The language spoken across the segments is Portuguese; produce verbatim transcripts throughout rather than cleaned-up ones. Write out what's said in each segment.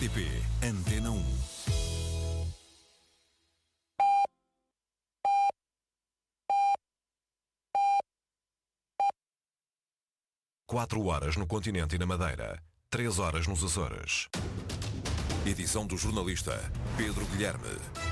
T P Antena um. Quatro horas no continente e na Madeira. Três horas nos Açores. Edição do jornalista Pedro Guilherme.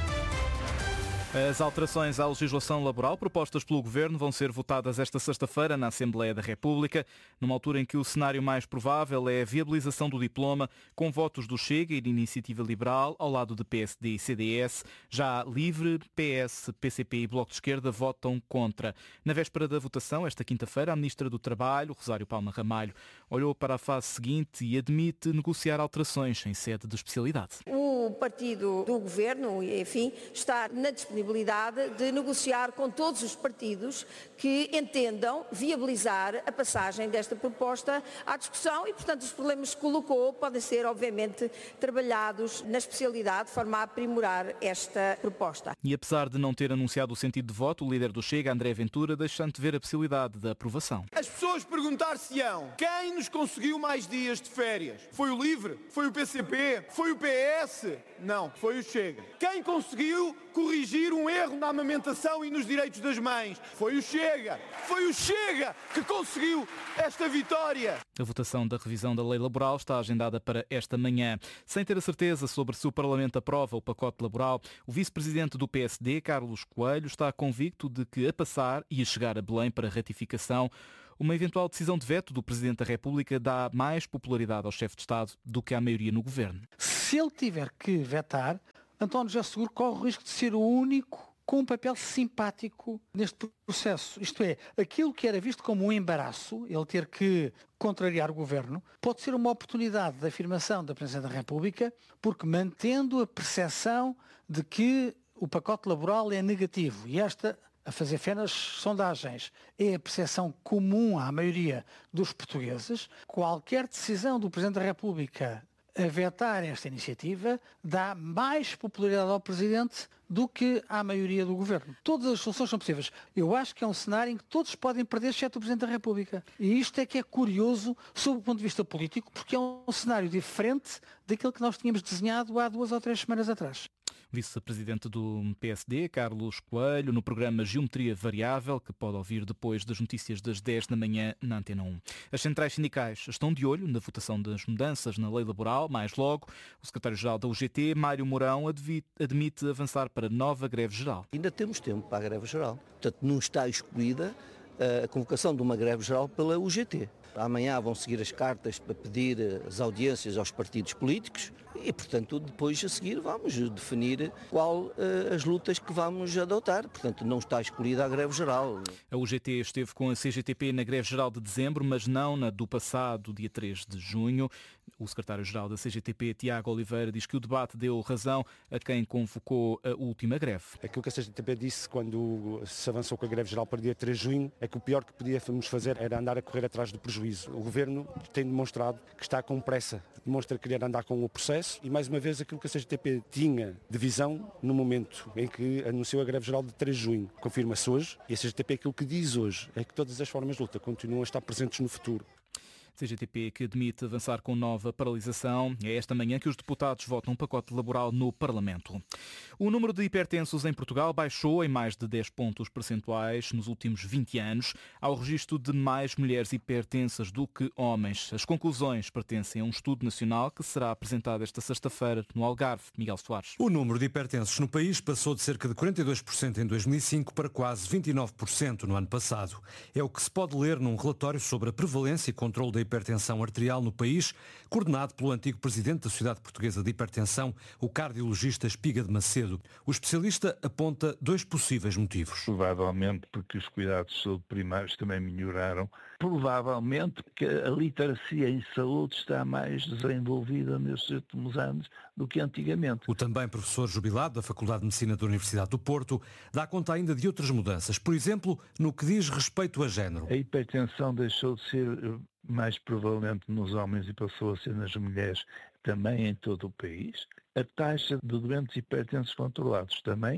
As alterações à legislação laboral propostas pelo Governo vão ser votadas esta sexta-feira na Assembleia da República, numa altura em que o cenário mais provável é a viabilização do diploma com votos do Chega e de Iniciativa Liberal, ao lado de P S D e C D S. Já Livre, P S, P C P e Bloco de Esquerda votam contra. Na véspera da votação, esta quinta-feira, a Ministra do Trabalho, Rosário Palma Ramalho, olhou para a fase seguinte e admite negociar alterações em sede de especialidade. O partido do Governo, enfim, está na disponibilidade de negociar com todos os partidos que entendam viabilizar a passagem desta proposta à discussão e, portanto, os problemas que colocou podem ser, obviamente, trabalhados na especialidade de forma a aprimorar esta proposta. E apesar de não ter anunciado o sentido de voto, o líder do Chega, André Ventura, deixa antever a possibilidade da aprovação. As pessoas perguntar-se-ão quem nos conseguiu mais dias de férias? Foi o Livre? Foi o P C P? Foi o P S? Não, foi o Chega. Quem conseguiu corrigir um erro na amamentação e nos direitos das mães? Foi o Chega. Foi o Chega que conseguiu esta vitória. A votação da revisão da lei laboral está agendada para esta manhã. Sem ter a certeza sobre se o Parlamento aprova o pacote laboral, o vice-presidente do P S D, Carlos Coelho, está convicto de que a passar e a chegar a Belém para ratificação, uma eventual decisão de veto do Presidente da República dá mais popularidade ao chefe de Estado do que à maioria no Governo. Se ele tiver que vetar, António José Seguro corre o risco de ser o único com um papel simpático neste processo. Isto é, aquilo que era visto como um embaraço, ele ter que contrariar o Governo, pode ser uma oportunidade de afirmação da Presidência da República, porque mantendo a percepção de que o pacote laboral é negativo, e esta, a fazer fé nas sondagens, é a percepção comum à maioria dos portugueses, qualquer decisão do Presidente da República a vetar esta iniciativa dá mais popularidade ao Presidente do que à maioria do Governo. Todas as soluções são possíveis. Eu acho que é um cenário em que todos podem perder, exceto o Presidente da República. E isto é que é curioso, sob o ponto de vista político, porque é um cenário diferente daquilo que nós tínhamos desenhado há duas ou três semanas atrás. Vice-presidente do P S D, Carlos Coelho, no programa Geometria Variável, que pode ouvir depois das notícias das dez da manhã na Antena um. As centrais sindicais estão de olho na votação das mudanças na lei laboral. Mais logo, o secretário-geral da U G T, Mário Mourão, admite avançar para nova greve geral. Ainda temos tempo para a greve geral. Portanto, não está excluída a convocação de uma greve geral pela U G T. Amanhã vão seguir as cartas para pedir as audiências aos partidos políticos e, portanto, depois a seguir vamos definir qual uh, as lutas que vamos adotar. Portanto, não está escolhida a greve geral. A U G T esteve com a C G T P na greve geral de dezembro, mas não na do passado, dia três de junho. O secretário-geral da C G T P, Tiago Oliveira, diz que o debate deu razão a quem convocou a última greve. Aquilo que a C G T P disse quando se avançou com a greve geral para dia três de junho é que o pior que podíamos fazer era andar a correr atrás do prejuízo. O Governo tem demonstrado que está com pressa, demonstra querer andar com o processo e, mais uma vez, aquilo que a C G T P tinha de visão no momento em que anunciou a greve geral de três de junho. Confirma-se hoje e a C G T P aquilo que diz hoje é que todas as formas de luta continuam a estar presentes no futuro. C G T P que admite avançar com nova paralisação. É esta manhã que os deputados votam um pacote laboral no Parlamento. O número de hipertensos em Portugal baixou em mais de dez pontos percentuais nos últimos vinte anos, ao registro de mais mulheres hipertensas do que homens. As conclusões pertencem a um estudo nacional que será apresentado esta sexta-feira no Algarve. Miguel Soares. O número de hipertensos no país passou de cerca de quarenta e dois por cento em dois mil e cinco para quase vinte e nove por cento no ano passado. É o que se pode ler num relatório sobre a prevalência e controle da hipertensão arterial no país, coordenado pelo antigo presidente da Sociedade Portuguesa de Hipertensão, o cardiologista Espiga de Macedo. O especialista aponta dois possíveis motivos. Provavelmente porque os cuidados de saúde primários também melhoraram. Provavelmente que a literacia em saúde está mais desenvolvida nestes últimos anos do que antigamente. O também professor jubilado da Faculdade de Medicina da Universidade do Porto dá conta ainda de outras mudanças, por exemplo, no que diz respeito a género. A hipertensão deixou de ser mais prevalente nos homens e passou a ser nas mulheres, também em todo o país. A taxa de doentes hipertensos controlados também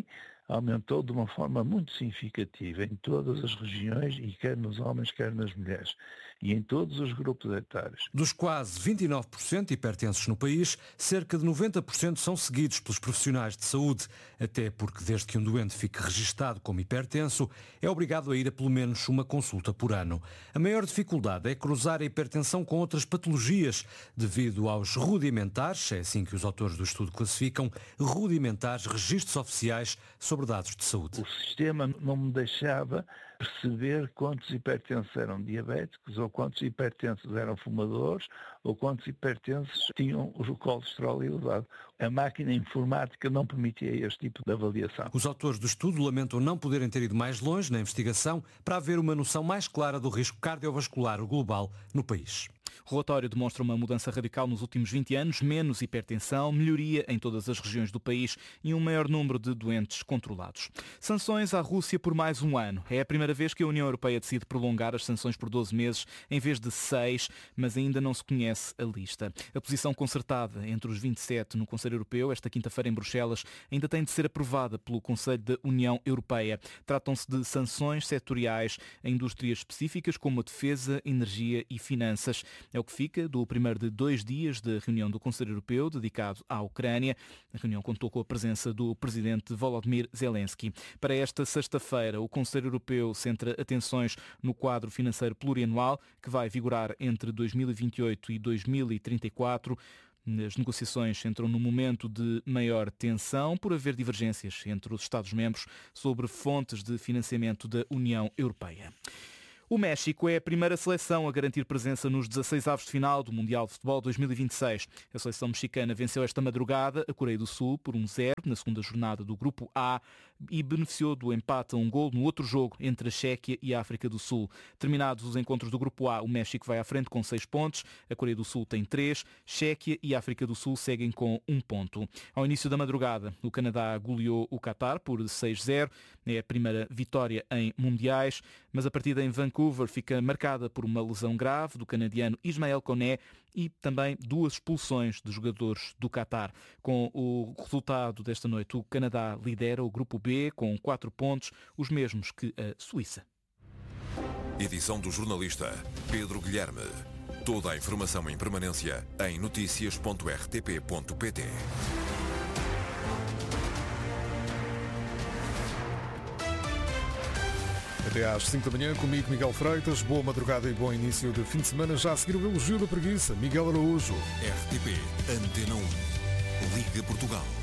aumentou de uma forma muito significativa em todas as regiões, e quer nos homens, quer nas mulheres, e em todos os grupos etários. Dos quase vinte e nove por cento hipertensos no país, cerca de noventa por cento são seguidos pelos profissionais de saúde, até porque desde que um doente fique registado como hipertenso, é obrigado a ir a pelo menos uma consulta por ano. A maior dificuldade é cruzar a hipertensão com outras patologias, devido aos rudimentares, é assim que os autores do estudo classificam, rudimentares registros oficiais sobre dados de saúde. O sistema não me deixava perceber quantos hipertensos eram diabéticos, ou quantos hipertensos eram fumadores, ou quantos hipertensos tinham o colesterol elevado. A máquina informática não permitia este tipo de avaliação. Os autores do estudo lamentam não poderem ter ido mais longe na investigação para haver uma noção mais clara do risco cardiovascular global no país. O relatório demonstra uma mudança radical nos últimos vinte anos, menos hipertensão, melhoria em todas as regiões do país e um maior número de doentes controlados. Sanções à Rússia por mais um ano. É a primeira vez que a União Europeia decide prolongar as sanções por doze meses em vez de seis, mas ainda não se conhece a lista. A posição concertada entre os vinte e sete no Conselho Europeu, esta quinta-feira em Bruxelas, ainda tem de ser aprovada pelo Conselho da União Europeia. Tratam-se de sanções setoriais a indústrias específicas como a defesa, energia e finanças. É o que fica do primeiro de dois dias de reunião do Conselho Europeu dedicado à Ucrânia. A reunião contou com a presença do presidente Volodymyr Zelensky. Para esta sexta-feira, o Conselho Europeu centra atenções no quadro financeiro plurianual que vai vigorar entre dois mil e vinte e oito e dois mil e trinta e quatro. As negociações entram num momento de maior tensão por haver divergências entre os Estados-membros sobre fontes de financiamento da União Europeia. O México é a primeira seleção a garantir presença nos dezasseis avos de final do Mundial de Futebol dois mil e vinte e seis. A seleção mexicana venceu esta madrugada a Coreia do Sul por um zero na segunda jornada do Grupo A e beneficiou do empate a um golo no outro jogo entre a Chequia e a África do Sul. Terminados os encontros do Grupo A, o México vai à frente com seis pontos, a Coreia do Sul tem três, Chequia e a África do Sul seguem com um ponto. Ao início da madrugada, o Canadá goleou o Qatar por seis zero, é a primeira vitória em mundiais, mas a partida em Vancouver fica marcada por uma lesão grave do canadiano Ismael Koné e também duas expulsões de jogadores do Qatar. Com o resultado desta noite, o Canadá lidera o Grupo B com quatro pontos, os mesmos que a Suíça. Edição do jornalista Pedro Guilherme. Toda a informação em permanência em notícias ponto r t p ponto p t. Até às cinco da manhã, comigo Miguel Freitas. Boa madrugada e bom início de fim de semana. Já a seguir o elogio da preguiça. Miguel Araújo. R T P Antena um. Liga Portugal.